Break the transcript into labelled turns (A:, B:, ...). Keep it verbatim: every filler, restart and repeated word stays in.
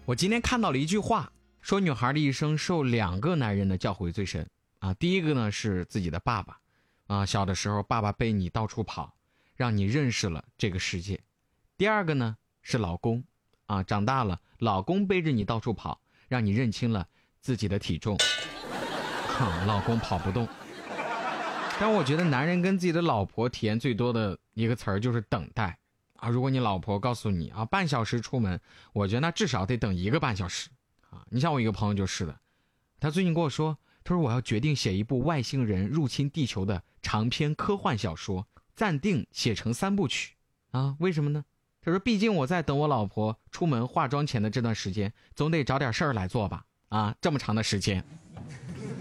A: 我今天看到了一句话，说女孩的一生受两个男人的教诲最深啊。第一个呢是自己的爸爸啊，小的时候爸爸背你到处跑，让你认识了这个世界。第二个呢是老公啊，长大了老公背着你到处跑，让你认清了自己的体重。哼，老公跑不动。但我觉得男人跟自己的老婆体验最多的一个词儿就是等待啊。如果你老婆告诉你啊半小时出门，我觉得那至少得等一个半小时啊。你像我一个朋友就是的，他最近跟我说，他说我要决定写一部外星人入侵地球的长篇科幻小说，暂定写成三部曲啊。为什么呢？他说毕竟我在等我老婆出门化妆前的这段时间，总得找点事儿来做吧啊，这么长的时间。